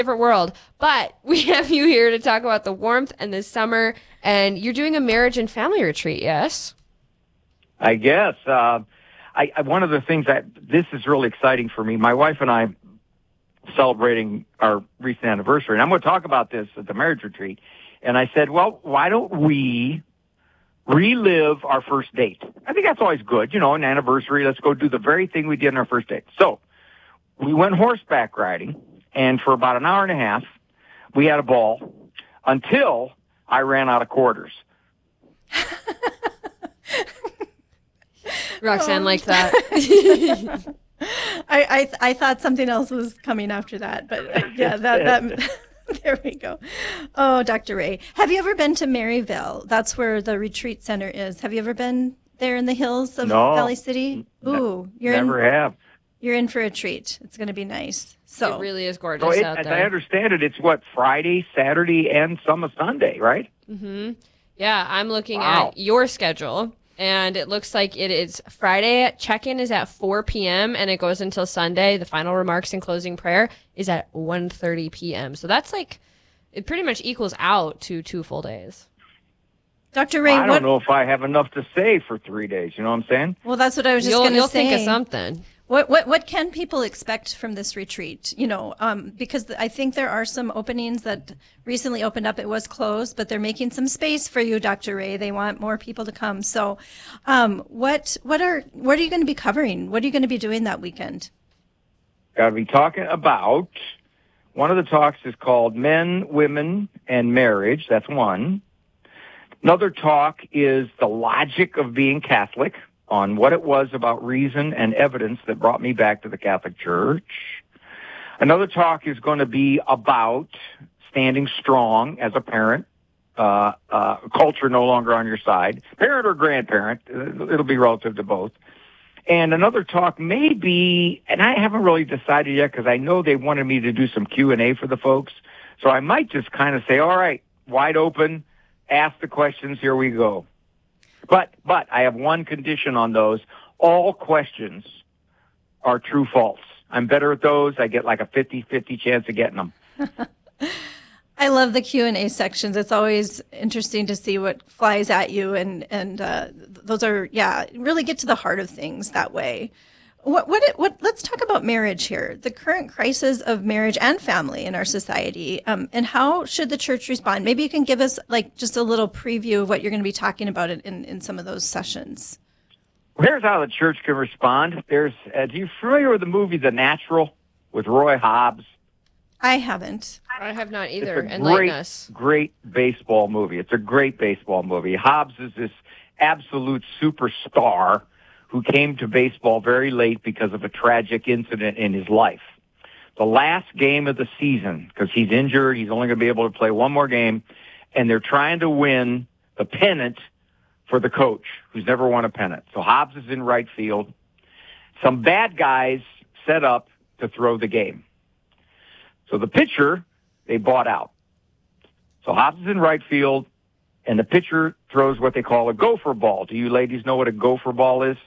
different world. But we have you here to talk about the warmth and the summer, and you're doing a marriage and family retreat, yes? I guess. One of the things this is really exciting for me. My wife and I celebrating our recent anniversary, and I'm going to talk about this at the marriage retreat. And I said, well, why don't we relive our first date? I think that's always good, an anniversary. Let's go do the very thing we did on our first date. So we went horseback riding, and for about an hour and a half, we had a ball until I ran out of quarters. Roxanne liked that. I thought something else was coming after that, but yeah, that there we go. Oh, Dr. Ray, have you ever been to Maryville? That's where the retreat center is. Have you ever been there in the hills of Valley City? Ooh, never have. You're in for a treat. It's going to be nice. So it really is gorgeous out as there. I understand it, it's Friday, Saturday, and some of Sunday, right? Mm-hmm. Yeah, I'm looking at your schedule. And it looks like it is Friday. Check-in is at 4 p.m. and it goes until Sunday. The final remarks and closing prayer is at 1:30 p.m. So that's it pretty much equals out to 2 full days. Dr. Ray, I don't know if I have enough to say for 3 days. You know what I'm saying? Well, that's what I was just going to say. You'll think of something. What can people expect from this retreat? Because I think there are some openings that recently opened up. It was closed, but they're making some space for you, Dr. Ray. They want more people to come. So, what are you going to be covering? What are you going to be doing that weekend? Got to be talking about. One of the talks is called Men, Women, and Marriage. That's one. Another talk is the logic of being Catholic, on what it was about reason and evidence that brought me back to the Catholic Church. Another talk is going to be about standing strong as a parent, culture no longer on your side, parent or grandparent. It'll be relative to both. And another talk may be, and I haven't really decided yet because I know they wanted me to do some Q&A for the folks. So I might just kind of say, all right, wide open, ask the questions, here we go. But I have one condition on those. All questions are true false. I'm better at those. I get like a 50-50 chance of getting them. I love the Q&A sections. It's always interesting to see what flies at you, and those are, really get to the heart of things that way. Let's talk about marriage here, the current crisis of marriage and family in our society, and how should the church respond? Maybe you can give us just a little preview of what you're going to be talking about in some of those sessions. Here's how the church can respond. Are you familiar with the movie The Natural with Roy Hobbs? I haven't. I have not either. Enlighten us. Great baseball movie. It's a great baseball movie. Hobbs is this absolute superstar who came to baseball very late because of a tragic incident in his life. The last game of the season, because he's injured, he's only going to be able to play one more game, and they're trying to win the pennant for the coach, who's never won a pennant. So Hobbs is in right field. Some bad guys set up to throw the game. So the pitcher, they bought out. So Hobbs is in right field, and the pitcher throws what they call a gopher ball. Do you ladies know what a gopher ball is?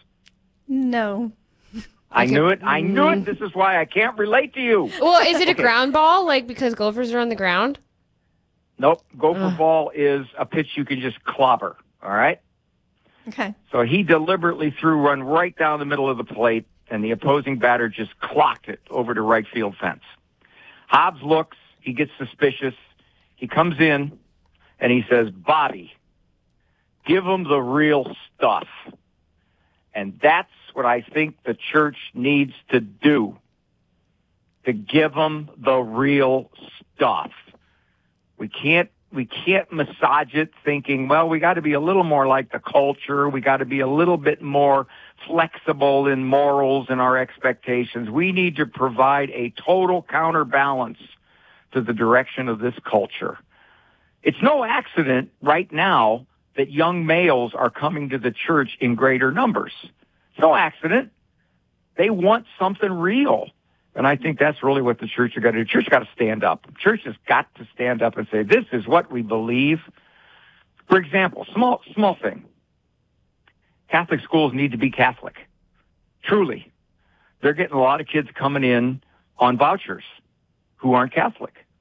No. I knew it. This is why I can't relate to you. Well, is it a ground ball, because gophers are on the ground? Nope. Gopher ball is a pitch you can just clobber, all right? Okay. So he deliberately threw one right down the middle of the plate, and the opposing batter just clocked it over to right field fence. Hobbs looks. He gets suspicious. He comes in, and he says, Bobby, give him the real stuff. And that's what I think the church needs to do, to give them the real stuff. We can't massage it thinking, well, we got to be a little more like the culture. We got to be a little bit more flexible in morals and our expectations. We need to provide a total counterbalance to the direction of this culture. It's no accident right now that young males are coming to the church in greater numbers. It's no accident. They want something real. And I think that's really what the church has got to do. The church got to stand up. The church has got to stand up and say, this is what we believe. For example, small thing. Catholic schools need to be Catholic. Truly. They're getting a lot of kids coming in on vouchers who aren't Catholic.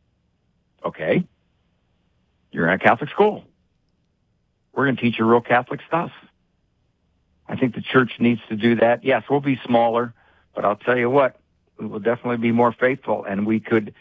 Okay. You're in a Catholic school. We're going to teach you real Catholic stuff. I think the church needs to do that. Yes, we'll be smaller, but I'll tell you what, we will definitely be more faithful, and we could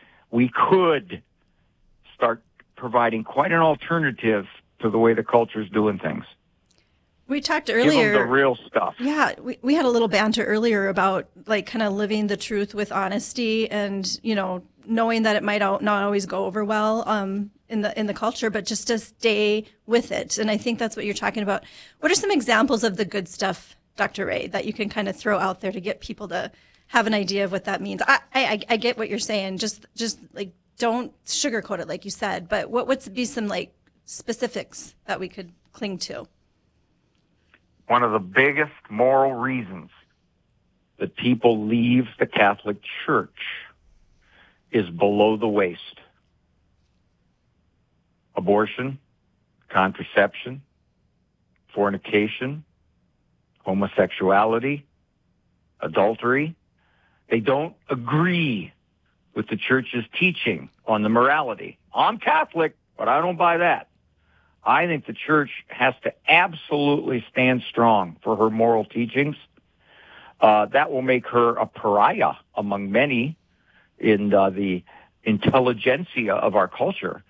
start providing quite an alternative to the way the culture is doing things. We talked earlier. Give them the real stuff. Yeah, we had a little banter earlier about like kind of living the truth with honesty, and knowing that it might not always go over well in the culture, but just to stay with it. And I think that's what you're talking about. What are some examples of the good stuff, Dr. Ray, that you can kind of throw out there to get people to have an idea of what that means? I get what you're saying. Just like don't sugarcoat it, like you said. But what would be some like specifics that we could cling to? One of the biggest moral reasons that people leave the Catholic Church is below the waist. Abortion, contraception, fornication, homosexuality, adultery. They don't agree with the church's teaching on the morality. I'm Catholic, but I don't buy that. I think the church has to absolutely stand strong for her moral teachings. That will make her a pariah among many in the intelligentsia of our culture.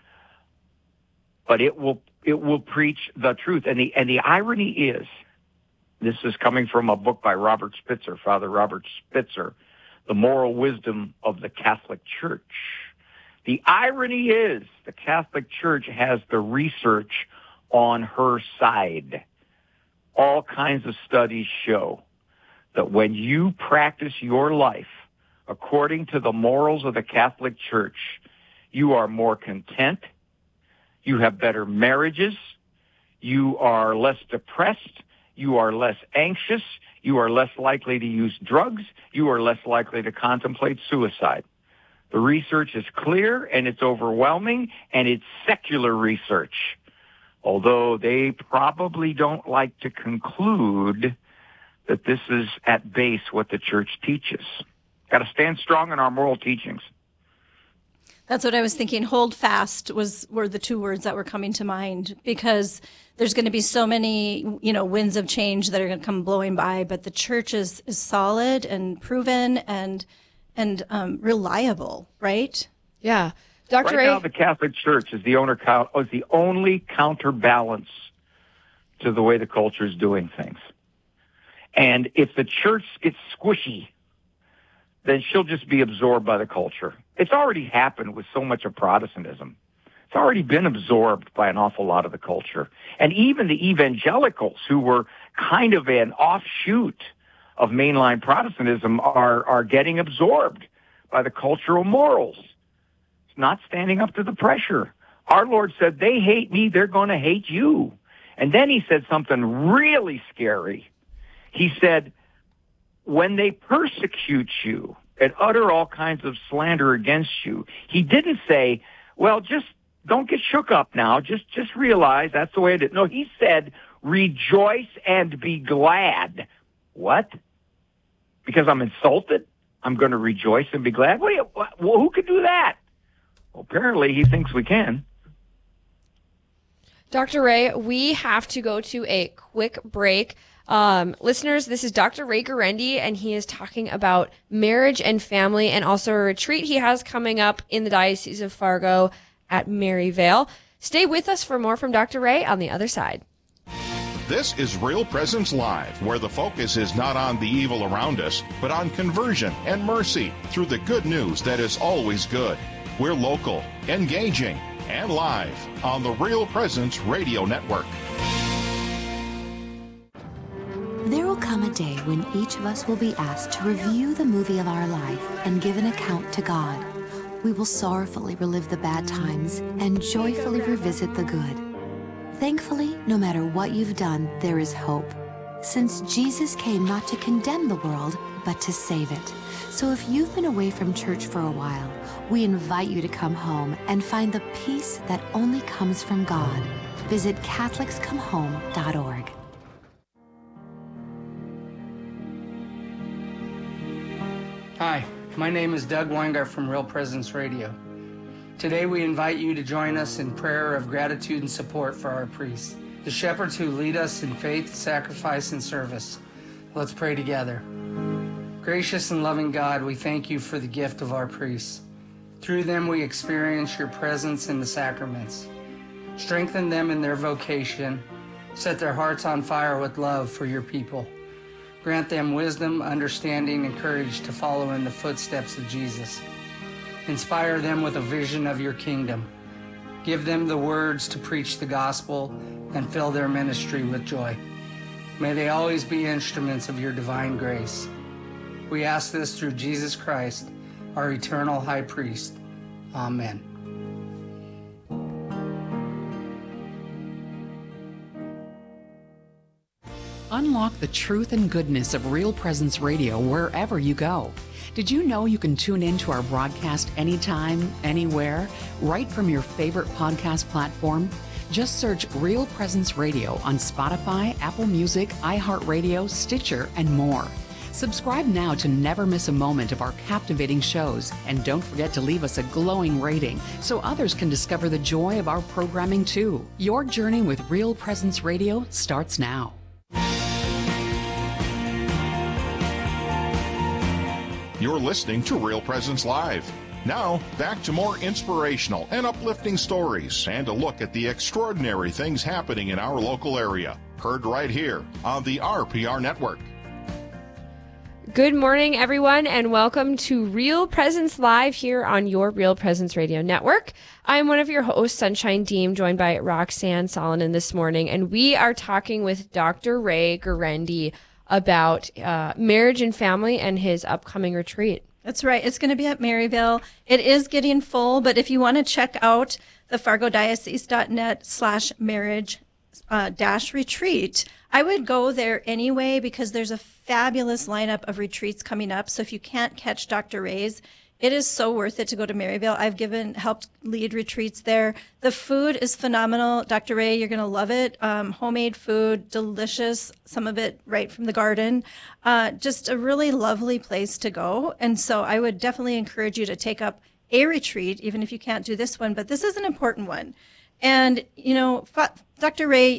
But it will preach the truth. And the irony is, this is coming from a book by Robert Spitzer, Father Robert Spitzer, The Moral Wisdom of the Catholic Church. The irony is the Catholic Church has the research on her side. All kinds of studies show that when you practice your life according to the morals of the Catholic Church, you are more content, you have better marriages, you are less depressed, you are less anxious, you are less likely to use drugs, you are less likely to contemplate suicide. The research is clear, and it's overwhelming, and it's secular research, although they probably don't like to conclude that this is at base what the church teaches. Got to stand strong in our moral teachings. That's what I was thinking. Hold fast were the two words that were coming to mind, because there's going to be so many, winds of change that are going to come blowing by, but the church is solid and proven and reliable, right? Yeah. Dr. Right Ray. now, the Catholic Church is the only counterbalance to the way the culture is doing things. And if the church gets squishy, then she'll just be absorbed by the culture. It's already happened with so much of Protestantism. It's already been absorbed by an awful lot of the culture. And even the evangelicals, who were kind of an offshoot of mainline Protestantism, are getting absorbed by the cultural morals. It's not standing up to the pressure. Our Lord said, they hate me, they're going to hate you. And then he said something really scary. He said, when they persecute you and utter all kinds of slander against you, he didn't say, well, just don't get shook up now. Just realize that's the way it is. No, he said, rejoice and be glad. What? Because I'm insulted, I'm going to rejoice and be glad? Who could do that? Well, apparently he thinks we can. Dr. Ray, we have to go to a quick break. Listeners, this is Dr. Ray Guarendi, and he is talking about marriage and family, and also a retreat he has coming up in the Diocese of Fargo at Maryvale. Stay with us for more from Dr. Ray on the other side. This is Real Presence Live, where the focus is not on the evil around us, but on conversion and mercy through the good news that is always good. We're local, engaging, and live on the Real Presence Radio Network. There will come a day when each of us will be asked to review the movie of our life and give an account to God. We will sorrowfully relive the bad times and joyfully revisit the good. Thankfully, no matter what you've done, there is hope, since Jesus came not to condemn the world, but to save it. So if you've been away from church for a while, we invite you to come home and find the peace that only comes from God. Visit CatholicsComeHome.org. Hi, my name is Doug Weingart from Real Presence Radio. Today we invite you to join us in prayer of gratitude and support for our priests, the shepherds who lead us in faith, sacrifice, and service. Let's pray together. Gracious and loving God, we thank you for the gift of our priests. Through them we experience your presence in the sacraments. Strengthen them in their vocation. Set their hearts on fire with love for your people. Grant them wisdom, understanding, and courage to follow in the footsteps of Jesus. Inspire them with a vision of your kingdom. Give them the words to preach the gospel and fill their ministry with joy. May they always be instruments of your divine grace. We ask this through Jesus Christ, our eternal high priest. Amen. Unlock the truth and goodness of Real Presence Radio wherever you go. Did you know you can tune in to our broadcast anytime, anywhere, right from your favorite podcast platform? Just search Real Presence Radio on Spotify, Apple Music, iHeartRadio, Stitcher, and more. Subscribe now to never miss a moment of our captivating shows, and don't forget to leave us a glowing rating so others can discover the joy of our programming too. Your journey with Real Presence Radio starts now. You're listening to Real Presence Live. Now, back to more inspirational and uplifting stories and a look at the extraordinary things happening in our local area. Heard right here on the RPR Network. Good morning, everyone, and welcome to Real Presence Live here on your Real Presence Radio Network. I'm one of your hosts, Sunshine Deem, joined by Roxanne Solonen this morning, and we are talking with Dr. Ray Guarendi about marriage and family and his upcoming retreat. That's right. It's going to be at Maryville. It is getting full, but if you want to check out the fargodiocese.net/marriage-retreat, I would go there anyway because there's a fabulous lineup of retreats coming up. So if you can't catch Dr. Ray's, it is so worth it to go to Maryville. I've helped lead retreats there. The food is phenomenal. Dr. Ray, you're going to love it. Homemade food, delicious, some of it right from the garden. Just a really lovely place to go. And so I would definitely encourage you to take up a retreat, even if you can't do this one. But this is an important one. And, you know, Dr. Ray,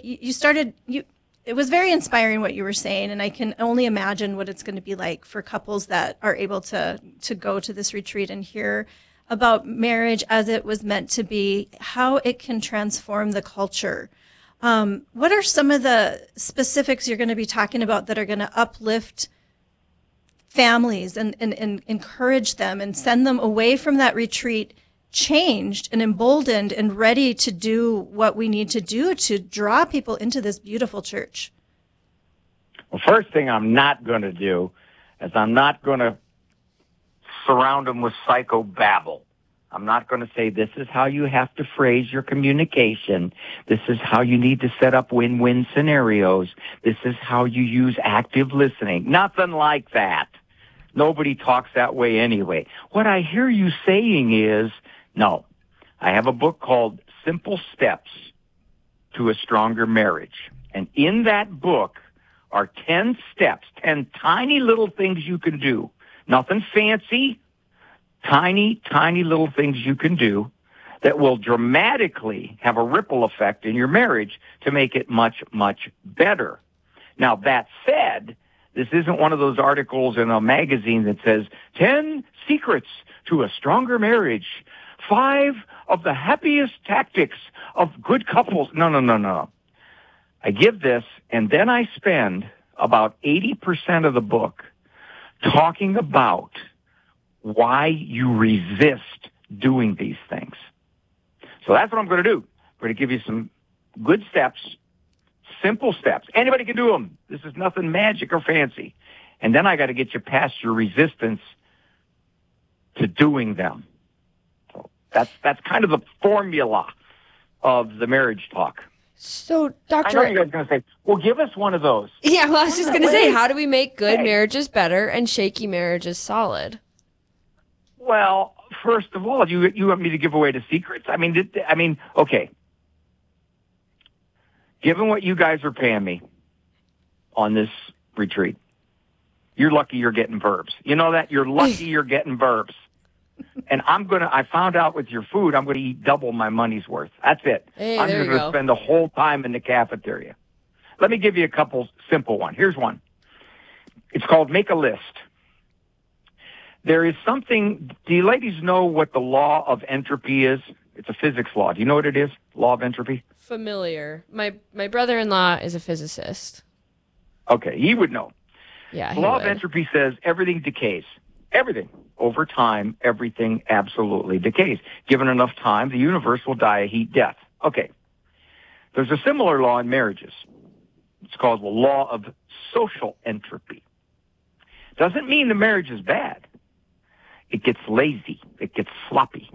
it was very inspiring what you were saying, and I can only imagine what it's going to be like for couples that are able to go to this retreat and hear about marriage as it was meant to be, how it can transform the culture. What are some of the specifics you're going to be talking about that are going to uplift families and encourage them and send them away from that retreat changed and emboldened and ready to do what we need to do to draw people into this beautiful church? Well, first thing I'm not going to do is I'm not going to surround them with psychobabble. I'm not going to say this is how you have to phrase your communication. This is how you need to set up win-win scenarios. This is how you use active listening. Nothing like that. Nobody talks that way anyway. What I hear you saying is, no, I have a book called Simple Steps to a Stronger Marriage. And in that book are 10 steps, 10 tiny little things you can do. Nothing fancy, tiny little things you can do that will dramatically have a ripple effect in your marriage to make it much, much better. Now, that said, this isn't one of those articles in a magazine that says 10 secrets to a stronger marriage. 5 of the happiest tactics of good couples. No. I give this, and then I spend about 80% of the book talking about why you resist doing these things. So that's what I'm going to do. I'm going to give you some good steps, simple steps. Anybody can do them. This is nothing magic or fancy. And then I got to get you past your resistance to doing them. That's kind of the formula of the marriage talk. So, Dr. I know you guys are going to say, well, give us one of those. Yeah, well, I was just going to say, how do we make good marriages better and shaky marriages solid? Well, first of all, you want me to give away the secrets? I mean, okay. Given what you guys are paying me on this retreat, you're lucky you're getting verbs. You know that? You're lucky you're getting verbs. And I found out with your food, I'm going to eat double my money's worth. That's it. Hey, I'm there just you going go. to spend the whole time in the cafeteria. Let me give you a couple simple ones. Here's one. It's called Make a List. There is something, do you ladies know what the law of entropy is? It's a physics law. Do you know what it is? Law of entropy? Familiar. My brother-in-law is a physicist. Okay, he would know. Yeah, The law of entropy says everything decays. Everything. Over time, everything absolutely decays. Given enough time, the universe will die a heat death. Okay. There's a similar law in marriages. It's called the law of social entropy. Doesn't mean the marriage is bad. It gets lazy. It gets sloppy.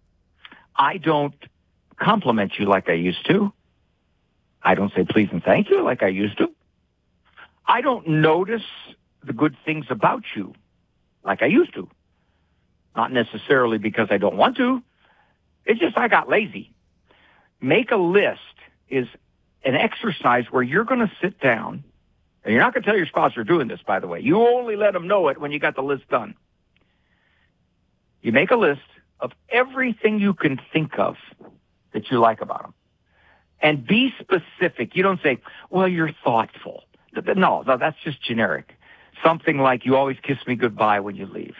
I don't compliment you like I used to. I don't say please and thank you like I used to. I don't notice the good things about you like I used to. Not necessarily because I don't want to. It's just I got lazy. Make a list is an exercise where you're going to sit down, and you're not going to tell your spouse you're doing this, by the way. You only let them know it when you got the list done. You make a list of everything you can think of that you like about them. And be specific. You don't say, well, you're thoughtful. No, that's just generic. Something like, you always kiss me goodbye when you leave.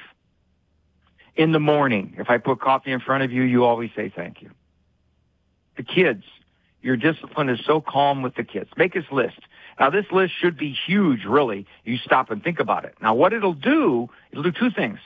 In the morning, if I put coffee in front of you, you always say thank you. The kids, your discipline is so calm with the kids. Make this list. Now, this list should be huge, really. You stop and think about it. Now, what it'll do two things.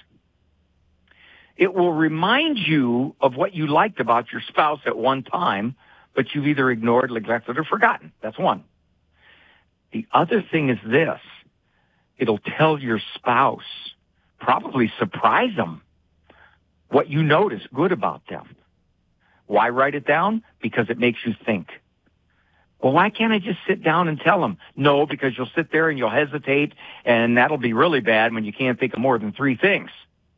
It will remind you of what you liked about your spouse at one time, but you've either ignored, neglected, or forgotten. That's one. The other thing is this. It'll tell your spouse, probably surprise them, what you notice good about them. Why write it down? Because it makes you think. Well, why can't I just sit down and tell them? No, because you'll sit there and you'll hesitate, and that'll be really bad when you can't think of more than 3 things.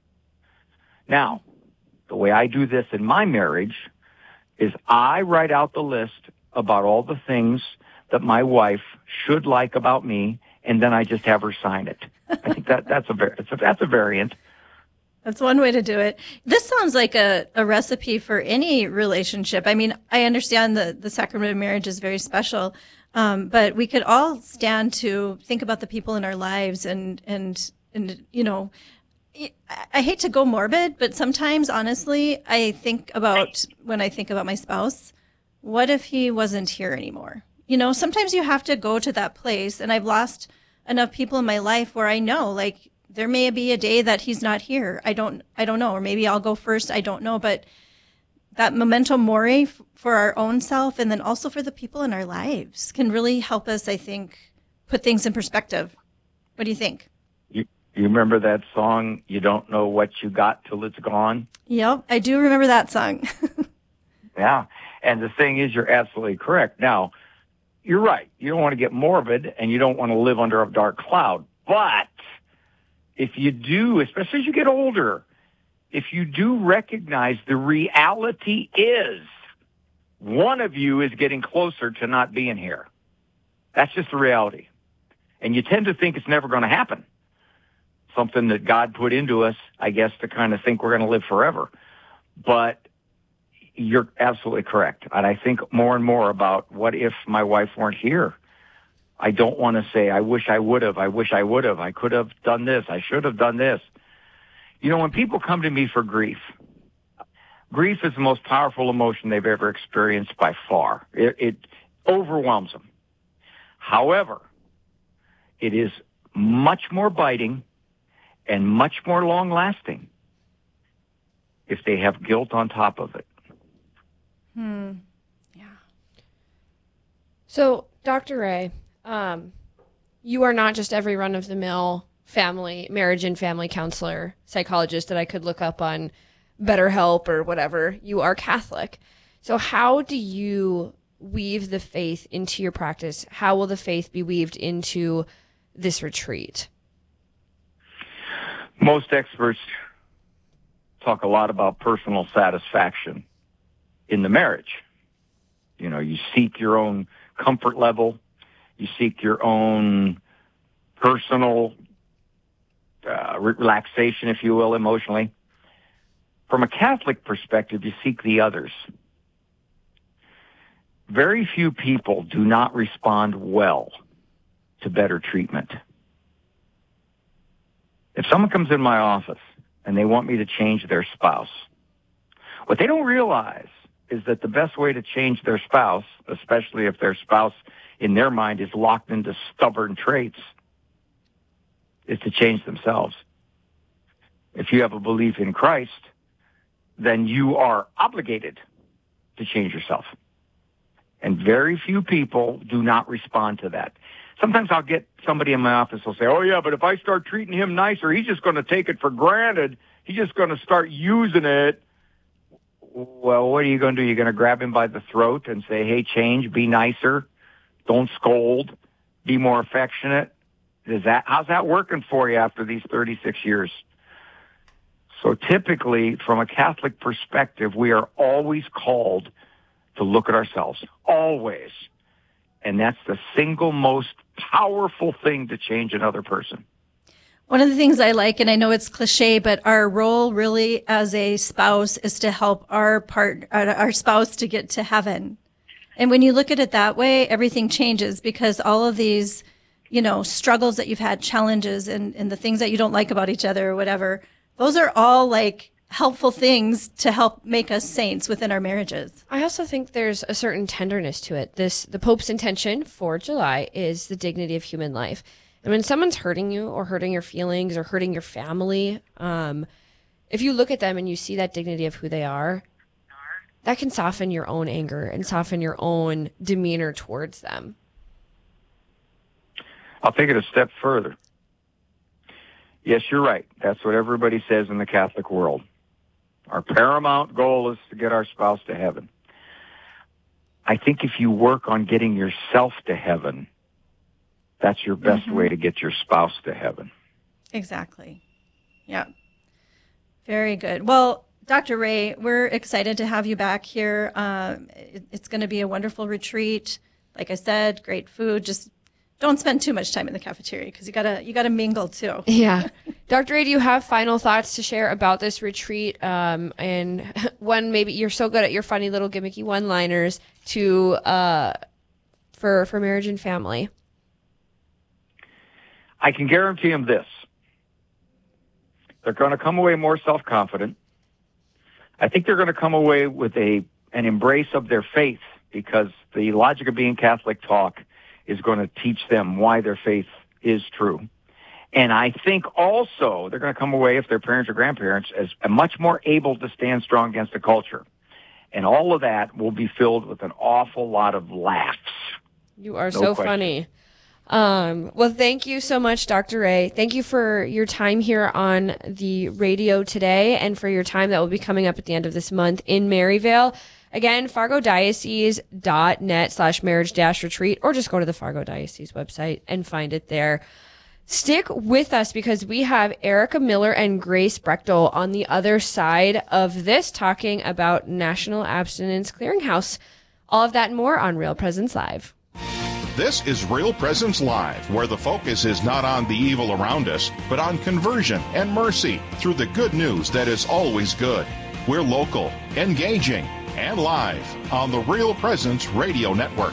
Now, the way I do this in my marriage is I write out the list about all the things that my wife should like about me, and then I just have her sign it. I think that's a variant. That's one way to do it. This sounds like a recipe for any relationship. I mean, I understand the sacrament of marriage is very special, but we could all stand to think about the people in our lives and you know, I hate to go morbid, but sometimes, honestly, when I think about my spouse, what if he wasn't here anymore? You know, sometimes you have to go to that place, and I've lost enough people in my life where I know, like, there may be a day that he's not here. I don't know, or maybe I'll go first. I don't know, but that memento mori for our own self, and then also for the people in our lives, can really help us, I think, put things in perspective. What do you think? You remember that song, You Don't Know What You Got Till It's Gone? Yep, I do remember that song. Yeah, and the thing is, you're absolutely correct. Now, you're right. You don't want to get morbid, and you don't want to live under a dark cloud. But if you do, especially as you get older, if you do recognize the reality is one of you is getting closer to not being here. That's just the reality. And you tend to think it's never going to happen. Something that God put into us, I guess, to kind of think we're going to live forever. But you're absolutely correct. And I think more and more about what if my wife weren't here? I don't want to say, I wish I would have. I wish I would have. I could have done this. I should have done this. You know, when people come to me for grief is the most powerful emotion they've ever experienced by far. It overwhelms them. However, it is much more biting and much more long-lasting if they have guilt on top of it. Yeah. So, Dr. Ray, you are not just every run-of-the-mill marriage and family counselor, psychologist that I could look up on BetterHelp or whatever. You are Catholic. So how do you weave the faith into your practice? How will the faith be weaved into this retreat? Most experts talk a lot about personal satisfaction in the marriage. You know, you seek your own comfort level. You seek your own personal relaxation, if you will, emotionally. From a Catholic perspective, you seek the others. Very few people do not respond well to better treatment. If someone comes in my office and they want me to change their spouse, what they don't realize is that the best way to change their spouse, especially if their spouse in their mind is locked into stubborn traits, is to change themselves. If you have a belief in Christ, then you are obligated to change yourself. And very few people do not respond to that. Sometimes I'll get somebody in my office who'll say, oh, yeah, but if I start treating him nicer, he's just going to take it for granted. He's just going to start using it. Well, what are you going to do? You're going to grab him by the throat and say, hey, change, be nicer, don't scold, be more affectionate. How's that working for you after these 36 years? So typically, from a Catholic perspective, we are always called to look at ourselves, always. And that's the single most powerful thing to change another person. One of the things I like, and I know it's cliche, but our role really as a spouse is to help our spouse to get to heaven. And when you look at it that way, everything changes, because all of these, struggles that you've had, challenges, and the things that you don't like about each other or whatever, those are all like helpful things to help make us saints within our marriages. I also think there's a certain tenderness to it. The Pope's intention for July is the dignity of human life. And when someone's hurting you or hurting your feelings or hurting your family, if you look at them and you see that dignity of who they are, that can soften your own anger and soften your own demeanor towards them. I'll take it a step further. Yes, you're right. That's what everybody says in the Catholic world. Our paramount goal is to get our spouse to heaven. I think if you work on getting yourself to heaven, that's your best way to get your spouse to heaven. Exactly. Yeah. Very good. Well, Dr. Ray, we're excited to have you back here. It's going to be a wonderful retreat. Like I said, great food. Just don't spend too much time in the cafeteria, because you gotta mingle too. Yeah. Dr. Ray, do you have final thoughts to share about this retreat? And one, maybe you're so good at your funny little gimmicky one-liners for marriage and family. I can guarantee them this. They're going to come away more self-confident. I think they're going to come away with an embrace of their faith, because the Logic of Being Catholic talk is going to teach them why their faith is true. And I think also they're going to come away, if they're parents or grandparents, as much more able to stand strong against the culture. And all of that will be filled with an awful lot of laughs. You are so funny. Well, thank you so much, Dr. Ray. Thank you for your time here on the radio today, and for your time that will be coming up at the end of this month in Maryvale. Again, fargodiocese.net/marriage-retreat, or just go to the Fargo Diocese website and find it there. Stick with us, because we have Erica Miller and Grace Brechtel on the other side of this, talking about National Abstinence Clearinghouse. All of that and more on Real Presence Live. This is Real Presence Live, where the focus is not on the evil around us, but on conversion and mercy through the good news that is always good. We're local, engaging, and live on the Real Presence Radio Network.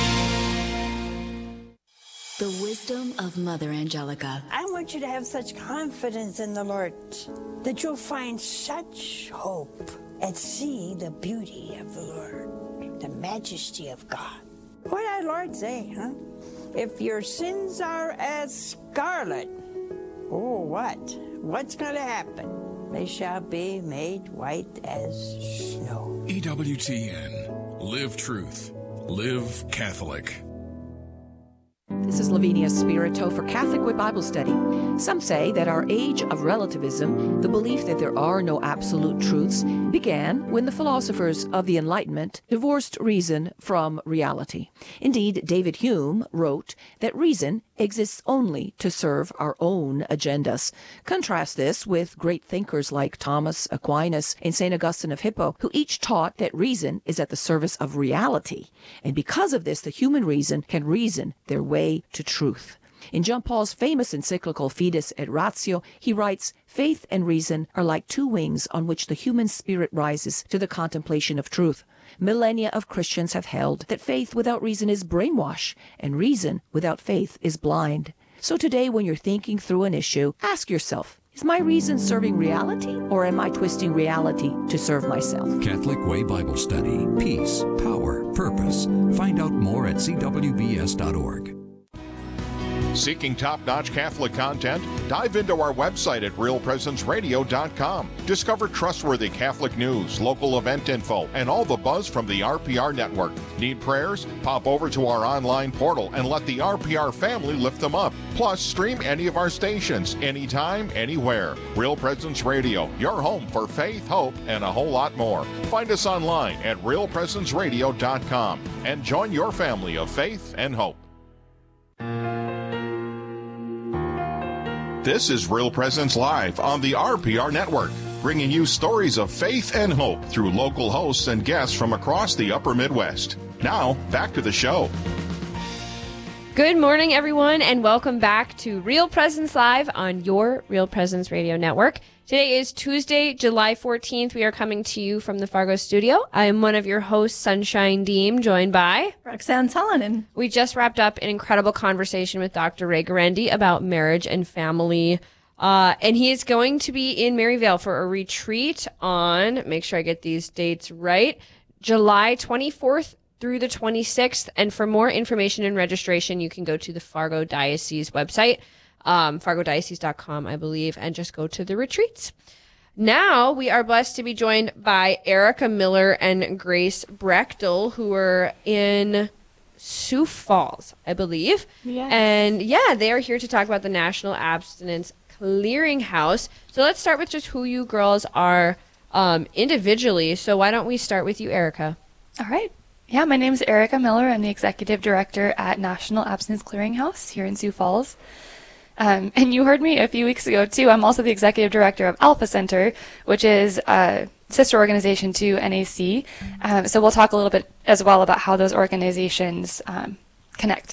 The wisdom of Mother Angelica. I want you to have such confidence in the Lord that you'll find such hope at seeing the beauty of the Lord, the majesty of God. What did our Lord say, huh? If your sins are as scarlet, oh, what? What's going to happen? They shall be made white as snow. EWTN. Live truth. Live Catholic. This is Lavinia Spirito for Catholic Way Bible Study. Some say that our age of relativism, the belief that there are no absolute truths, began when the philosophers of the Enlightenment divorced reason from reality. Indeed, David Hume wrote that reason exists only to serve our own agendas. Contrast this with great thinkers like Thomas Aquinas and St. Augustine of Hippo, who each taught that reason is at the service of reality. And because of this, the human reason can reason their way to truth. In John Paul's famous encyclical Fides et Ratio, he writes, "Faith and reason are like two wings on which the human spirit rises to the contemplation of truth. Millennia of Christians have held that faith without reason is brainwash, and reason without faith is blind." So today, when you're thinking through an issue, ask yourself, is my reason serving reality, or am I twisting reality to serve myself? Catholic Way Bible Study. Peace, power, purpose. Find out more at cwbs.org. Seeking top-notch Catholic content? Dive into our website at realpresenceradio.com. Discover trustworthy Catholic news, local event info, and all the buzz from the RPR network. Need prayers? Pop over to our online portal and let the RPR family lift them up. Plus, stream any of our stations, anytime, anywhere. Real Presence Radio, your home for faith, hope, and a whole lot more. Find us online at realpresenceradio.com and join your family of faith and hope. This is Real Presence Live on the RPR Network, bringing you stories of faith and hope through local hosts and guests from across the upper Midwest. Now, back to the show. Good morning, everyone, and welcome back to Real Presence Live on your Real Presence Radio Network. Today is Tuesday, July 14th. We are coming to you from the Fargo studio. I am one of your hosts, Sunshine Deem, joined by Roxanne Salonen. We just wrapped up an incredible conversation with Dr. Ray Guarendi about marriage and family. And he is going to be in Maryvale for a retreat on, make sure I get these dates right, July 24th through the 26th. And for more information and registration, you can go to the Fargo Diocese website. FargoDiocese.com, I believe, and just go to the retreats. Now we are blessed to be joined by Erica Miller and Grace Brechtel, who are in Sioux Falls, I believe. Yes. And yeah, they are here to talk about the National Abstinence Clearinghouse. So let's start with just who you girls are individually. So why don't we start with you, Erica? All right. Yeah, my name is Erica Miller. I'm the Executive Director at National Abstinence Clearinghouse here in Sioux Falls. And you heard me a few weeks ago, too. I'm also the Executive Director of Alpha Center, which is a sister organization to NAC. So we'll talk a little bit as well about how those organizations connect.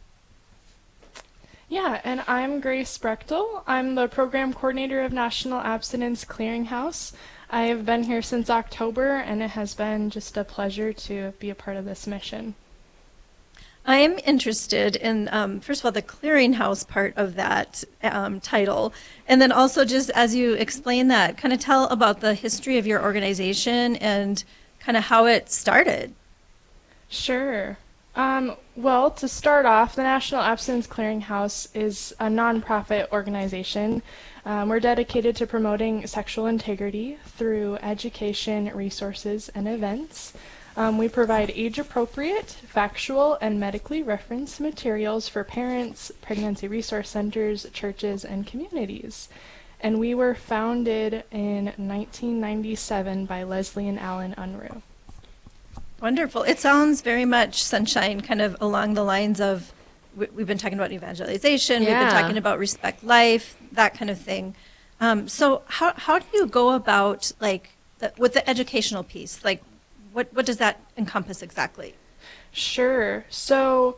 Yeah, and I'm Grace Brechtel. I'm the Program Coordinator of National Abstinence Clearinghouse. I have been here since October, and it has been just a pleasure to be a part of this mission. I am interested in, first of all, the clearinghouse part of that title. And then also just as you explain that, kind of tell about the history of your organization and kind of how it started. Sure. Well, to start off, the National Abstinence Clearinghouse is a nonprofit organization. We're dedicated to promoting sexual integrity through education, resources, and events. We provide age-appropriate, factual, and medically referenced materials for parents, pregnancy resource centers, churches, and communities. And we were founded in 1997 by Leslie and Alan Unruh. Wonderful. It sounds very much, Sunshine, kind of along the lines of, we've been talking about evangelization, we've been talking about respect life, that kind of thing. So how do you go about, like, with the educational piece? Like, what does that encompass exactly? Sure. So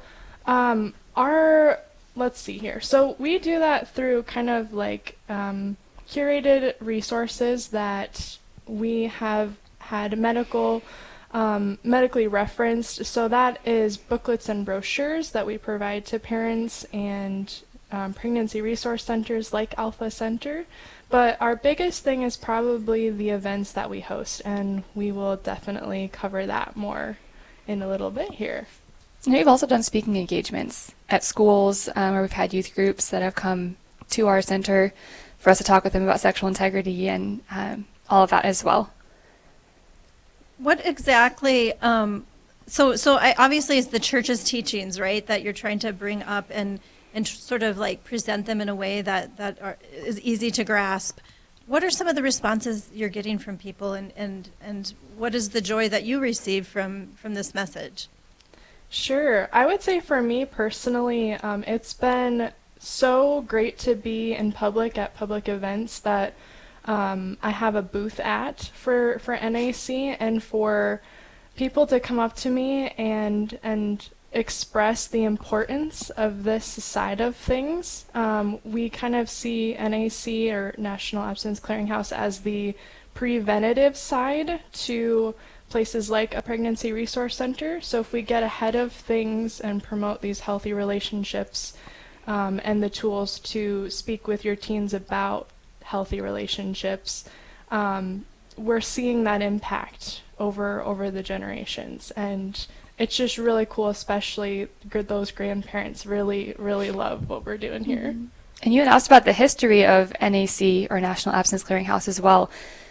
let's see here. So we do that through kind of like curated resources that we have had medically referenced. So that is booklets and brochures that we provide to parents and pregnancy resource centers like Alpha Center. But our biggest thing is probably the events that we host, and we will definitely cover that more in a little bit here. And we've also done speaking engagements at schools where we've had youth groups that have come to our center for us to talk with them about sexual integrity and all of that as well. What exactly, obviously it's the church's teachings, right, that you're trying to bring up and sort of like present them in a way that is easy to grasp. What are some of the responses you're getting from people, and what is the joy that you receive from this message? Sure. I would say for me personally, it's been so great to be in public at public events that I have a booth at for NAC, and for people to come up to me and express the importance of this side of things. We kind of see NAC, or National Abstinence Clearinghouse, as the preventative side to places like a pregnancy resource center. So if we get ahead of things and promote these healthy relationships and the tools to speak with your teens about healthy relationships, we're seeing that impact over the generations. And it's just really cool, especially those grandparents really, really love what we're doing here. Mm-hmm. And you had asked about the history of NAC, or National Abstinence Clearinghouse, as well.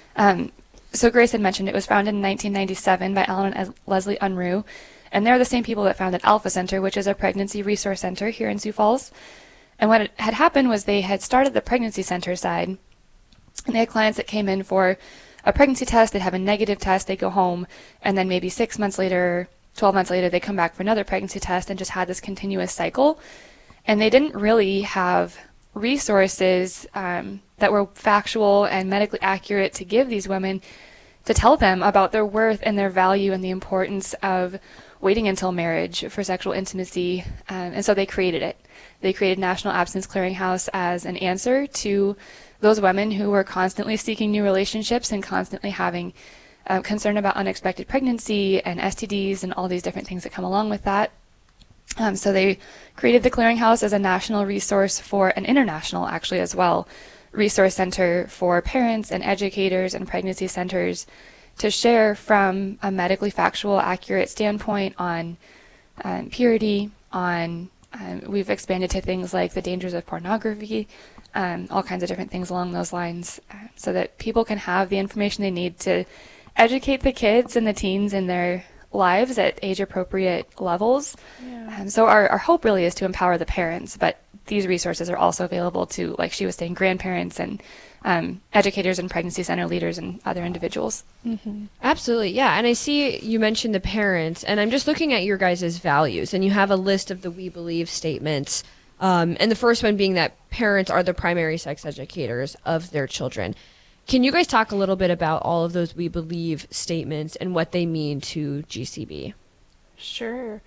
So Grace had mentioned it was founded in 1997 by Alan and Leslie Unruh, and they're the same people that founded Alpha Center, which is a pregnancy resource center here in Sioux Falls. And what had happened was they had started the pregnancy center side, and they had clients that came in for a pregnancy test. They'd have a negative test, they'd go home, and then maybe 6 months later, 12 months later, they come back for another pregnancy test, and just had this continuous cycle. And they didn't really have resources that were factual and medically accurate to give these women, to tell them about their worth and their value and the importance of waiting until marriage for sexual intimacy. And so they created it. They created National Abstinence Clearinghouse as an answer to those women who were constantly seeking new relationships and constantly having concern about unexpected pregnancy and STDs and all these different things that come along with that. So they created the Clearinghouse as a national resource for an international, actually, as well, resource center for parents and educators and pregnancy centers to share from a medically factual, accurate standpoint on purity, on we've expanded to things like the dangers of pornography, all kinds of different things along those lines, so that people can have the information they need to educate the kids and the teens in their lives at age-appropriate levels. Yeah. So our hope really is to empower the parents, but these resources are also available to, like she was saying, grandparents and educators and pregnancy center leaders and other individuals. Mm-hmm. Absolutely, yeah. And I see you mentioned the parents, and I'm just looking at your guys' values, and you have a list of the We Believe statements, and the first one being that parents are the primary sex educators of their children. Can you guys talk a little bit about all of those We Believe statements and what they mean to GCB? Sure.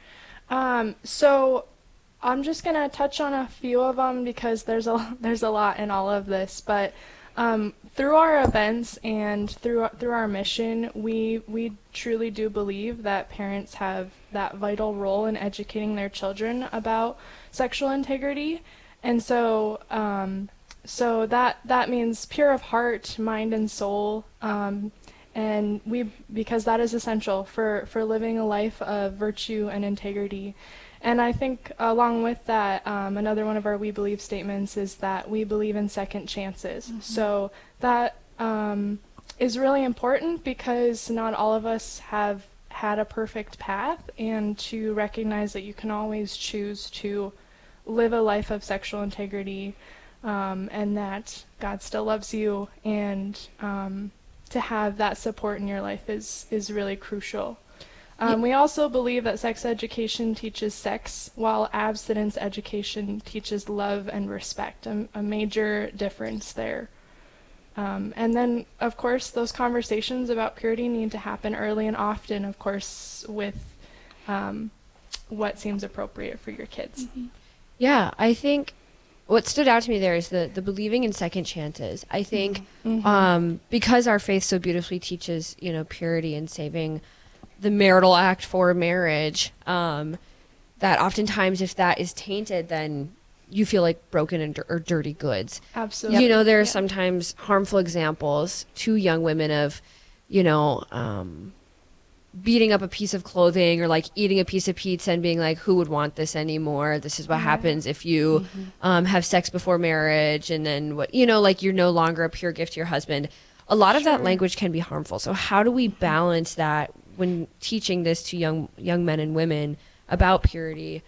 So I'm just going to touch on a few of them because there's a lot in all of this. But through our events and through our mission, we truly do believe that parents have that vital role in educating their children about sexual integrity. And so so that means pure of heart, mind, and soul, and because that is essential for living a life of virtue and integrity. And I think along with that, another one of our We Believe statements is that we believe in second chances. Mm-hmm. So that is really important because not all of us have had a perfect path, and to recognize that you can always choose to live a life of sexual integrity, and that God still loves you, and to have that support in your life is really crucial. We also believe that sex education teaches sex, while abstinence education teaches love and respect, a major difference there. And then, of course, those conversations about purity need to happen early and often, of course, with what seems appropriate for your kids. Mm-hmm. Yeah, I think what stood out to me there is the believing in second chances. I think because our faith so beautifully teaches, purity and saving the marital act for marriage, that oftentimes if that is tainted, then you feel like broken or dirty goods. Absolutely. There are sometimes harmful examples to young women of, beating up a piece of clothing or like eating a piece of pizza and being like, who would want this anymore? This is what happens if you have sex before marriage, and then what, like you're no longer a pure gift to your husband. A lot of that language can be harmful. So how do we balance that when teaching this to young men and women about purity,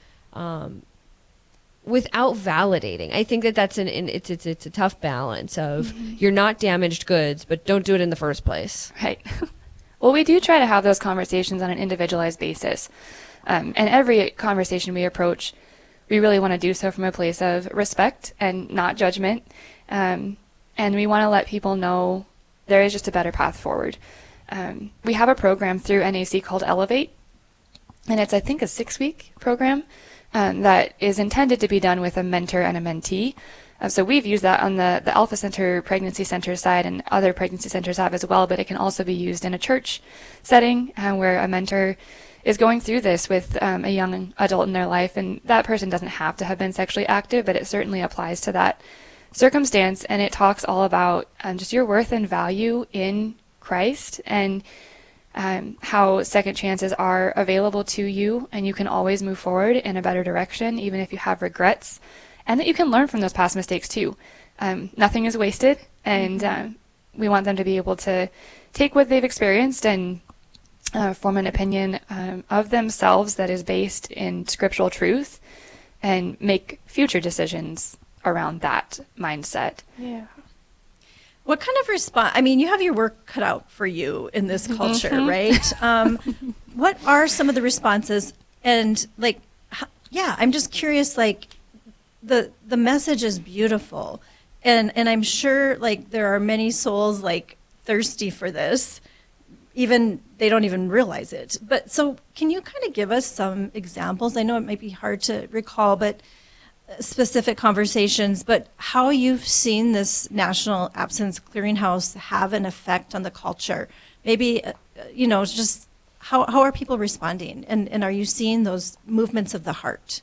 without validating? I think that's it's a tough balance of you're not damaged goods, but don't do it in the first place. Right. Well, we do try to have those conversations on an individualized basis. And every conversation we approach, we really want to do so from a place of respect and not judgment. And we want to let people know there is just a better path forward. We have a program through NAC called Elevate. And it's, I think, a 6-week program that is intended to be done with a mentor and a mentee. So we've used that on the Alpha Center Pregnancy Center side, and other pregnancy centers have as well, but it can also be used in a church setting where a mentor is going through this with a young adult in their life, and that person doesn't have to have been sexually active, but it certainly applies to that circumstance, and it talks all about just your worth and value in Christ, and how second chances are available to you, and you can always move forward in a better direction, even if you have regrets, and that you can learn from those past mistakes too. Nothing is wasted, and we want them to be able to take what they've experienced and form an opinion of themselves that is based in scriptural truth, and make future decisions around that mindset. Yeah. What kind of response? I mean, you have your work cut out for you in this culture, right? What are some of the responses? And I'm just curious. Like, the message is beautiful, and I'm sure there are many souls thirsty for this. Even they don't even realize it. But so, can you kind of give us some examples? I know it might be hard to recall, but specific conversations, but how you've seen this National Abstinence Clearinghouse have an effect on the culture. Maybe, just how are people responding? And are you seeing those movements of the heart?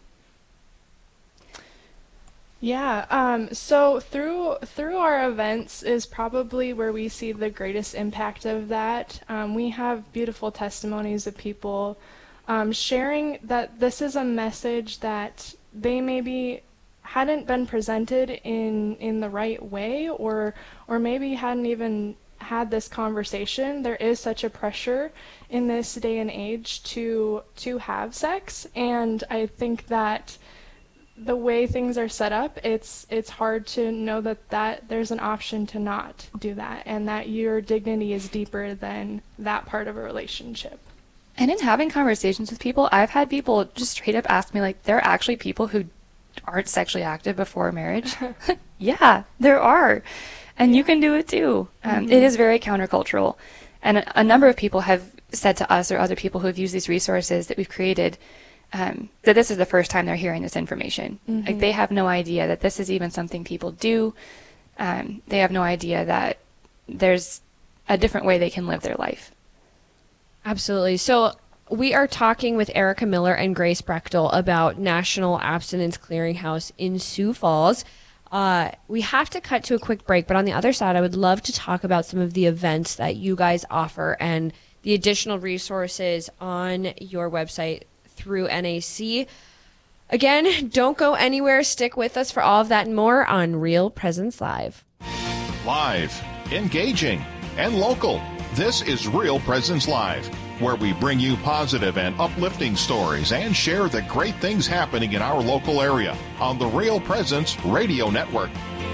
Yeah, so through our events is probably where we see the greatest impact of that. We have beautiful testimonies of people sharing that this is a message that they maybe hadn't been presented in the right way, or maybe hadn't even had this conversation. There is such a pressure in this day and age to have sex, and I think that the way things are set up, it's hard to know that there's an option to not do that, and that your dignity is deeper than that part of a relationship. And in having conversations with people, I've had people just straight up ask me, there are actually people who aren't sexually active before marriage. Yeah, there are. And you can do it too. It is very countercultural. And a number of people have said to us, or other people who have used these resources that we've created, that this is the first time they're hearing this information. They have no idea that this is even something people do. They have no idea that there's a different way they can live their life. Absolutely. So we are talking with Erica Miller and Grace Brechtel about National Abstinence Clearinghouse in Sioux Falls. We have to cut to a quick break, but on the other side, I would love to talk about some of the events that you guys offer and the additional resources on your website through NAC. Again, don't go anywhere. Stick with us for all of that and more on Real Presence Live. Live, engaging, and local. This is Real Presence Live, where we bring you positive and uplifting stories and share the great things happening in our local area on the Real Presence Radio Network.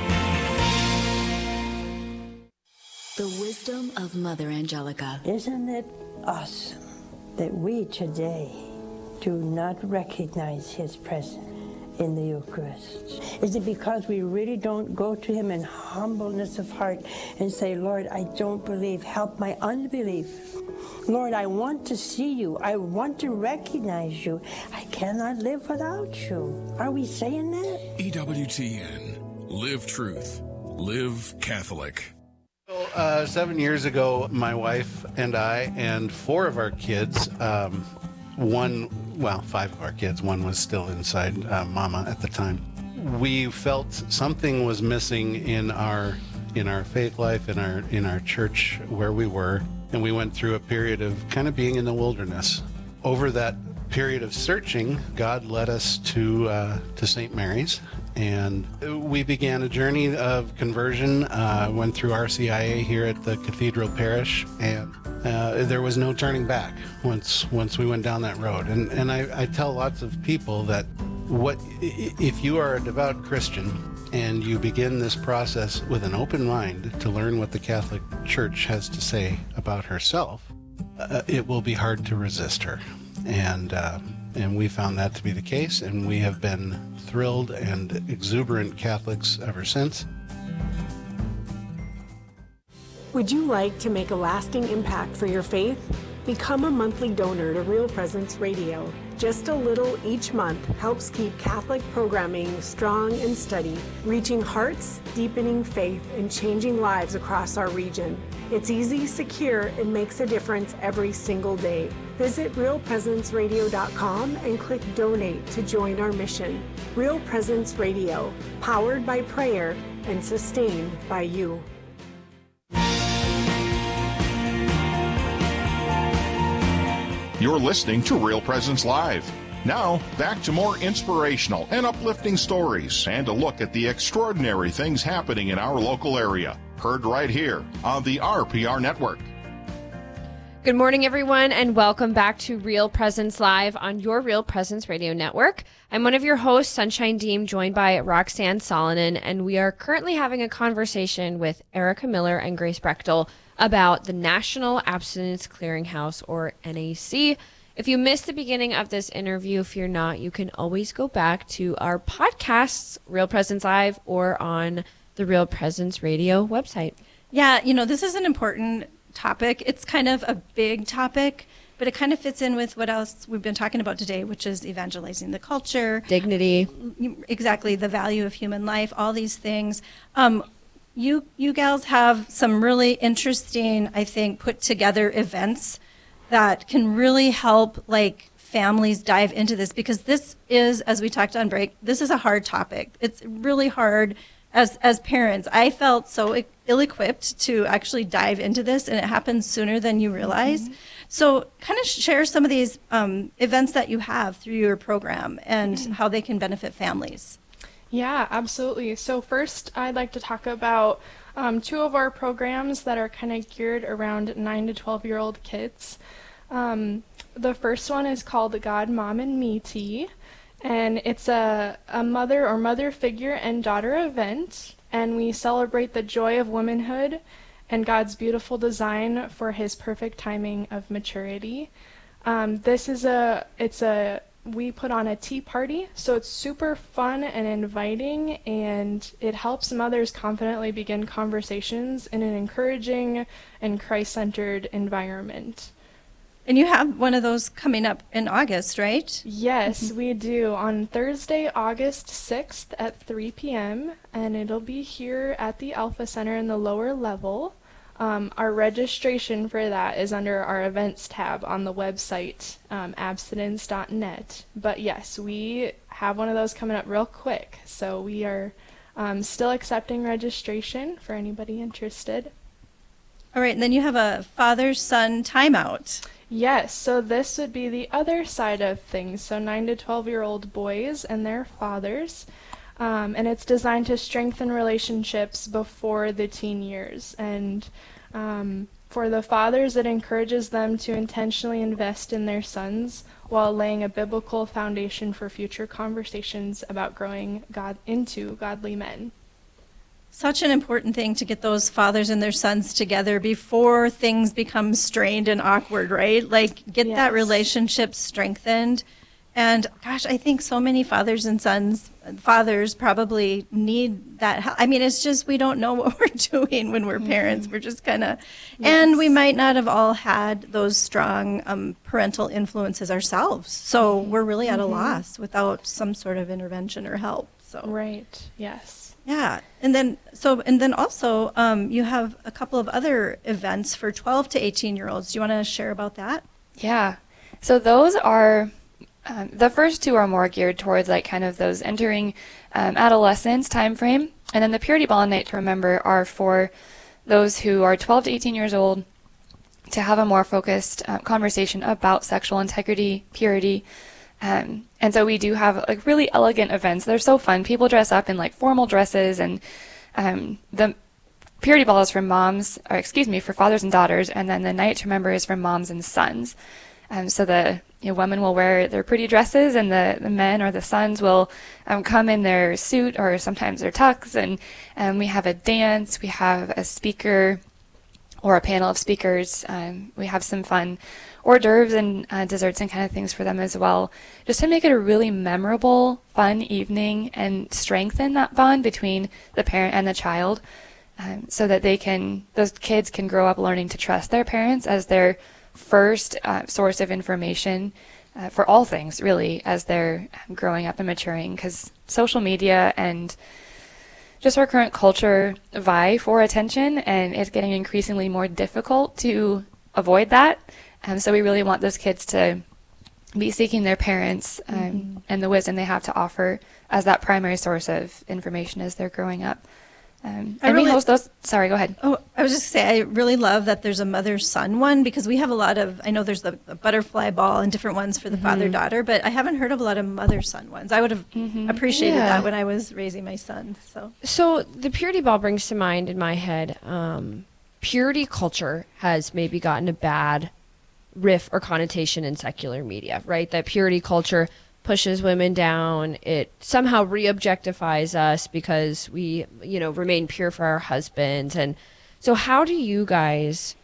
The wisdom of Mother Angelica. Isn't it awesome that we today do not recognize his presence in the Eucharist? Is it because we really don't go to him in humbleness of heart and say, Lord, I don't believe, help my unbelief. Lord, I want to see you. I want to recognize you. I cannot live without you. Are we saying that? EWTN. Live truth. Live Catholic. 7 years ago, my wife and I and 4 of our kids, 5 of our kids, one was still inside Mama at the time. We felt something was missing in our faith life, in our church where we were, and we went through a period of kind of being in the wilderness. Over that period of searching, God led us to St. Mary's, and we began a journey of conversion. Went through RCIA here at the Cathedral Parish, and there was no turning back once we went down that road. And I tell lots of people that if you are a devout Christian and you begin this process with an open mind to learn what the Catholic Church has to say about herself, it will be hard to resist her. And we found that to be the case, and we have been thrilled and exuberant Catholics ever since. Would you like to make a lasting impact for your faith? Become a monthly donor to Real Presence Radio. Just a little each month helps keep Catholic programming strong and steady, reaching hearts, deepening faith, and changing lives across our region. It's easy, secure, and makes a difference every single day. Visit realpresenceradio.com and click Donate to join our mission. Real Presence Radio, powered by prayer and sustained by you. You're listening to Real Presence Live. Now, back to more inspirational and uplifting stories and a look at the extraordinary things happening in our local area. Heard right here on the RPR Network. Good morning, everyone, and welcome back to Real Presence Live on your Real Presence Radio Network. I'm one of your hosts, Sunshine Deem, joined by Roxanne Solonen, and we are currently having a conversation with Erica Miller and Grace Brechtel about the National Abstinence Clearinghouse, or NAC. If you missed the beginning of this interview, fear not, you can always go back to our podcasts, Real Presence Live, or on the Real Presence Radio website. Yeah, this is an important topic. It's kind of a big topic, but it kind of fits in with what else we've been talking about today, which is evangelizing the culture. Dignity. Exactly, the value of human life, all these things. You gals have some really interesting, I think, put together events that can really help families dive into this, because this is, as we talked on break, this is a hard topic. It's really hard as parents. I felt so ill-equipped to actually dive into this, and it happens sooner than you realize. Mm-hmm. So kind of share some of these events that you have through your program and how they can benefit families. Yeah, absolutely. So first, I'd like to talk about two of our programs that are kind of geared around 9 to 12-year-old kids. The first one is called God, Mom, and Me Tea, and it's a mother or mother figure and daughter event, and we celebrate the joy of womanhood and God's beautiful design for His perfect timing of maturity. We put on a tea party, so it's super fun and inviting, and it helps mothers confidently begin conversations in an encouraging and Christ-centered environment. And you have one of those coming up in August, right? Yes, we do, on Thursday, August 6th at 3 p.m., and it'll be here at the Alpha Center in the lower level. Our registration for that is under our events tab on the website, abstinence.net. But yes, we have one of those coming up real quick, so we are still accepting registration for anybody interested. All right, and then you have a father-son timeout. Yes, so this would be the other side of things, so 9 to 12-year-old boys and their fathers. And it's designed to strengthen relationships before the teen years. And for the fathers, it encourages them to intentionally invest in their sons while laying a biblical foundation for future conversations about growing into godly men. Such an important thing to get those fathers and their sons together before things become strained and awkward, right? Get that relationship strengthened. And gosh, I think so many fathers probably need that help. I mean, it's just, we don't know what we're doing when we're parents. We're just kind of, and we might not have all had those strong parental influences ourselves. So we're really at a loss without some sort of intervention or help. So right, yes. Yeah, and then also you have a couple of other events for 12 to 18-year-olds. Do you want to share about that? Yeah, so those are the first two are more geared towards kind of those entering adolescence time frame, and then the Purity Ball and Night to Remember are for those who are 12 to 18 years old to have a more focused conversation about sexual integrity, purity. And so we do have really elegant events. They're so fun. People dress up in formal dresses, and the Purity Ball is for for fathers and daughters, and then the Night to Remember is for moms and sons. So the women will wear their pretty dresses, and the men or the sons will come in their suit or sometimes their tux, and we have a dance, we have a speaker or a panel of speakers. We have some fun hors d'oeuvres and desserts and kind of things for them as well, just to make it a really memorable, fun evening and strengthen that bond between the parent and the child, so that those kids can grow up learning to trust their parents as they're first source of information for all things, really, as they're growing up and maturing, because social media and just our current culture vie for attention, and it's getting increasingly more difficult to avoid that. So we really want those kids to be seeking their parents and the wisdom they have to offer as that primary source of information as they're growing up. And we host those. Sorry, go ahead. Oh, I was just saying, I really love that there's a mother-son one, because we have a lot of, I know there's the butterfly ball and different ones for the father-daughter, but I haven't heard of a lot of mother-son ones. I would have appreciated that when I was raising my sons. So the purity ball brings to mind in my head, purity culture has maybe gotten a bad riff or connotation in secular media, right? That purity culture pushes women down. It somehow re-objectifies us because we, remain pure for our husbands. And so how do you guys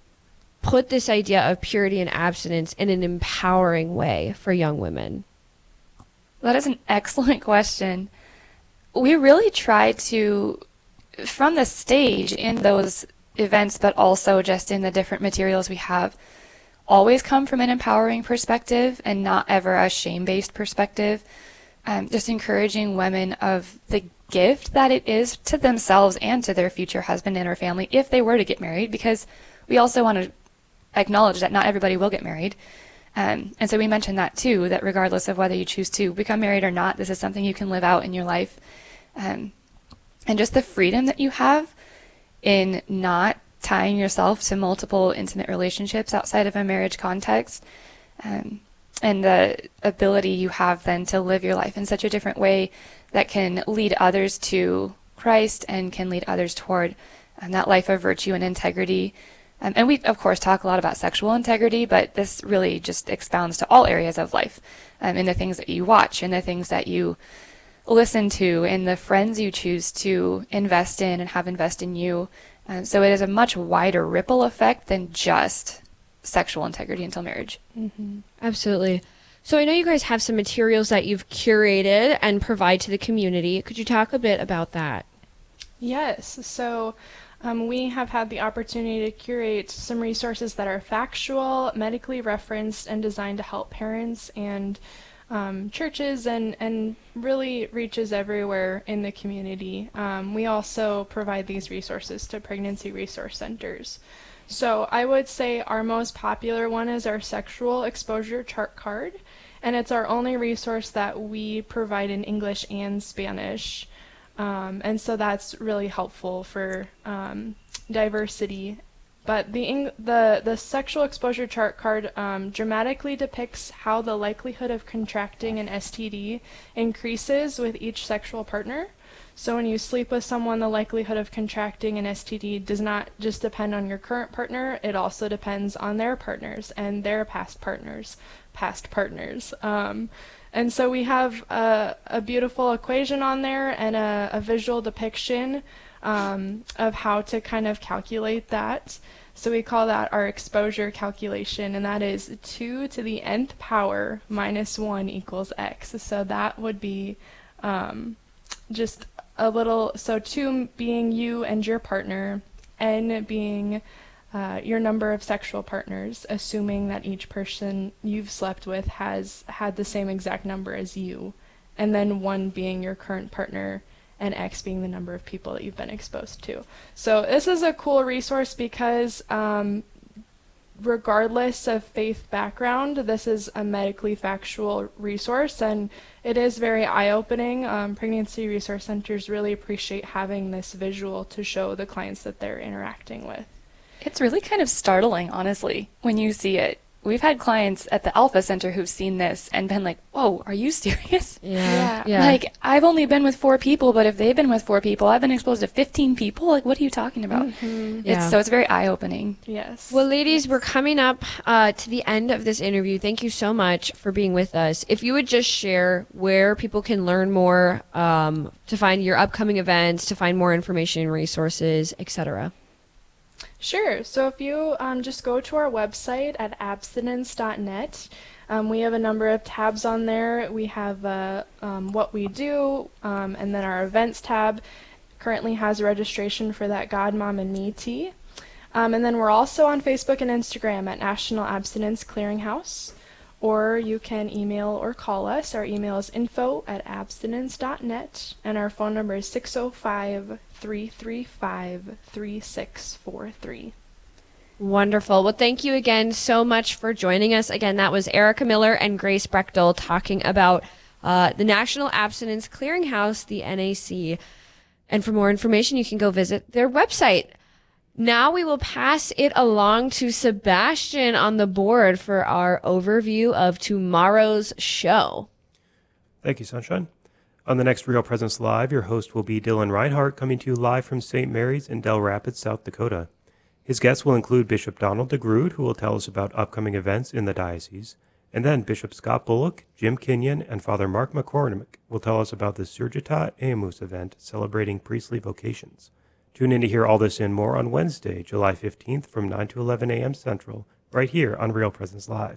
put this idea of purity and abstinence in an empowering way for young women? That is an excellent question. We really try to, from the stage in those events, but also just in the different materials we have, always come from an empowering perspective and not ever a shame-based perspective. Just encouraging women of the gift that it is to themselves and to their future husband and or family if they were to get married, because we also want to acknowledge that not everybody will get married. And so we mentioned that too, that regardless of whether you choose to become married or not, this is something you can live out in your life. And just the freedom that you have in not tying yourself to multiple intimate relationships outside of a marriage context, and the ability you have then to live your life in such a different way that can lead others to Christ and can lead others toward that life of virtue and integrity. And we, of course, talk a lot about sexual integrity, but this really just expounds to all areas of life, in the things that you watch, in the things that you listen to, in the friends you choose to invest in and have invest in you. So it is a much wider ripple effect than just sexual integrity until marriage. Absolutely. So I know you guys have some materials that you've curated and provide to the community. Could you talk a bit about that? Yes. So we have had the opportunity to curate some resources that are factual, medically referenced, and designed to help parents and churches and really reaches everywhere in the community. We also provide these resources to pregnancy resource centers. So I would say our most popular one is our sexual exposure chart card, and it's our only resource that we provide in English and Spanish. And so that's really helpful for diversity. But the sexual exposure chart card dramatically depicts how the likelihood of contracting an STD increases with each sexual partner. So when you sleep with someone, the likelihood of contracting an STD does not just depend on your current partner, it also depends on their partners and their past partners. And so we have a beautiful equation on there and a visual depiction of how to kind of calculate that. So we call that our exposure calculation, and that is 2 to the nth power minus 1 equals x. So that would be just a little, so 2 being you and your partner, n being your number of sexual partners, assuming that each person you've slept with has had the same exact number as you, and then 1 being your current partner, and X being the number of people that you've been exposed to. So this is a cool resource because regardless of faith background, this is a medically factual resource, and it is very eye-opening. Pregnancy resource centers really appreciate having this visual to show the clients that they're interacting with. It's really kind of startling, honestly, when you see it. We've had clients at the Alpha Center who've seen this and been like, whoa, are you serious? Yeah. Like, I've only been with 4 people, but if they've been with 4 people, I've been exposed to 15 people. Like, what are you talking about? So it's very eye-opening. Yes. Well, ladies, we're coming up to the end of this interview. Thank you so much for being with us. If you would just share where people can learn more, to find your upcoming events, to find more information and resources, etc. Sure. So if you just go to our website at abstinence.net, we have a number of tabs on there. We have what we do, and then our events tab currently has registration for that God, Mom, and Me tea. And then we're also on Facebook and Instagram at National Abstinence Clearinghouse. Or you can email or call us. Our email is info@abstinence.net, and our phone number is 605-335-3643. Wonderful. Well, thank you again so much for joining us. Again, that was Erica Miller and Grace Brechtel talking about the National Abstinence Clearinghouse, the NAC. And for more information, you can go visit their website. Now we will pass it along to Sebastian on the board for our overview of tomorrow's show. Thank you, Sunshine. On the next Real Presence Live, your host will be Dylan Reinhardt, coming to you live from St. Mary's in Del Rapids, South Dakota. His guests will include Bishop Donald DeGrood, who will tell us about upcoming events in the diocese, and then Bishop Scott Bullock, Jim Kenyon, and Father Mark McCormick will tell us about the Surgita Aemus event celebrating priestly vocations. Tune in to hear all this and more on Wednesday, July 15th from 9 to 11 a.m. Central, right here on Real Presence Live.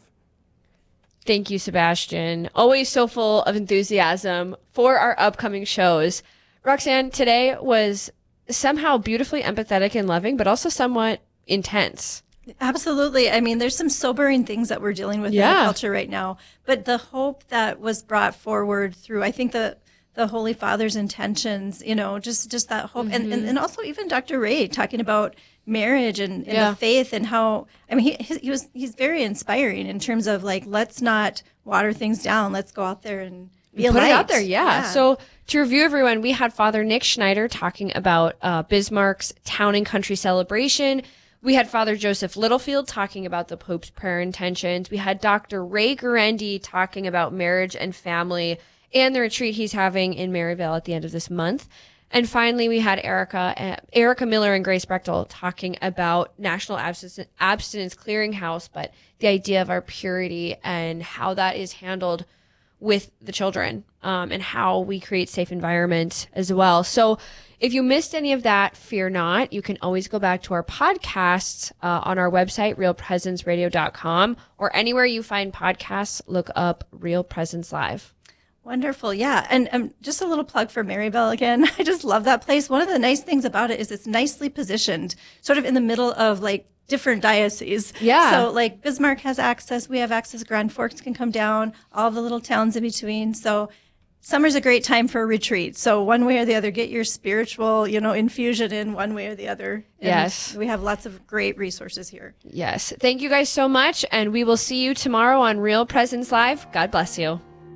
Thank you, Sebastian. Always so full of enthusiasm for our upcoming shows. Roxanne, today was somehow beautifully empathetic and loving, but also somewhat intense. Absolutely. I mean, there's some sobering things that we're dealing with in the culture right now, but the hope that was brought forward through, I think, the Holy Father's intentions, you know, just that hope. Mm-hmm. And also even Dr. Ray talking about marriage and the faith and how, I mean, he's very inspiring in terms of like, let's not water things down. Let's go out there and be a light. Put it out there, yeah. So to review everyone, we had Father Nick Schneider talking about Bismarck's Town and Country celebration. We had Father Joseph Littlefield talking about the Pope's prayer intentions. We had Dr. Ray Guarendi talking about marriage and family and the retreat he's having in Maryvale at the end of this month. And finally, we had Erica Miller and Grace Brechtel talking about National Abstinence Clearinghouse, but the idea of our purity and how that is handled with the children, and how we create safe environment as well. So if you missed any of that, fear not. You can always go back to our podcasts on our website, realpresenceradio.com, or anywhere you find podcasts, look up Real Presence Live. Wonderful. Yeah. And just a little plug for Maryvale again. I just love that place. One of the nice things about it is it's nicely positioned, sort of in the middle of like different dioceses. Yeah. So like Bismarck has access. We have access. Grand Forks can come down, all the little towns in between. So summer's a great time for a retreat. So one way or the other, get your spiritual, infusion in one way or the other. And yes. We have lots of great resources here. Yes. Thank you guys so much. And we will see you tomorrow on Real Presence Live. God bless you.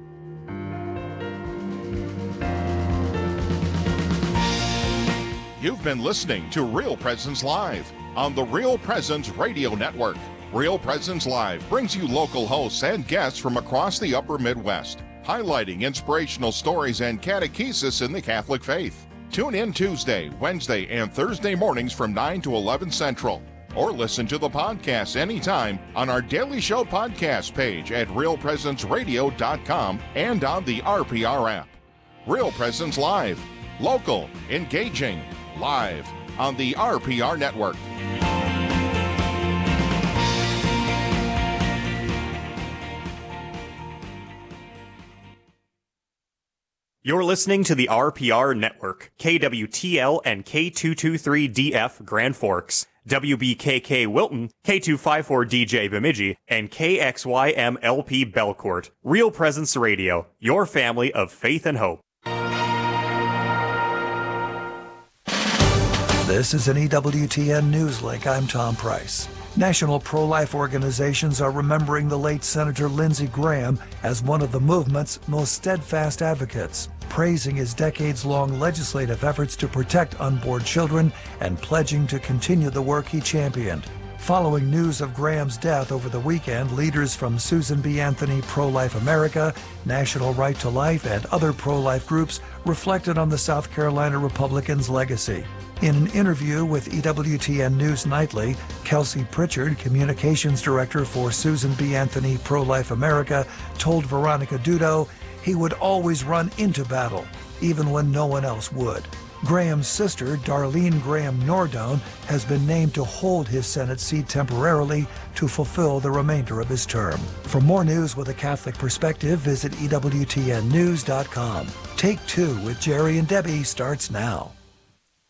You've been listening to Real Presence Live on the Real Presence Radio Network. Real Presence Live brings you local hosts and guests from across the upper Midwest, highlighting inspirational stories and catechesis in the Catholic faith. Tune in Tuesday, Wednesday, and Thursday mornings from 9 to 11 Central. Or listen to the podcast anytime on our Daily Show podcast page at realpresenceradio.com and on the RPR app. Real Presence Live. Local, engaging, live on the RPR Network. You're listening to the RPR Network, KWTL and K223DF Grand Forks, WBKK Wilton, K254DJ Bemidji, and KXYMLP Belcourt. Real Presence Radio, your family of faith and hope. This is an EWTN News Link. I'm Tom Price. National pro-life organizations are remembering the late Senator Lindsey Graham as one of the movement's most steadfast advocates, praising his decades-long legislative efforts to protect unborn children and pledging to continue the work he championed. Following news of Graham's death over the weekend, leaders from Susan B. Anthony Pro-Life America, National Right to Life, and other pro-life groups reflected on the South Carolina Republicans' legacy. In an interview with EWTN News Nightly, Kelsey Pritchard, Communications Director for Susan B. Anthony Pro-Life America, told Veronica Dudo he would always run into battle, even when no one else would. Graham's sister, Darlene Graham Nordone, has been named to hold his Senate seat temporarily to fulfill the remainder of his term. For more news with a Catholic perspective, visit EWTNnews.com. Take Two with Jerry and Debbie starts now.